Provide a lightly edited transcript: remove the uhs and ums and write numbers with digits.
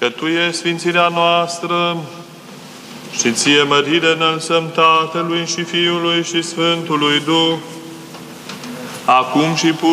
că Tu ești sfințirea noastră și Ție mărire înălțăm Tatălui și Fiului și Sfântului Duh, acum și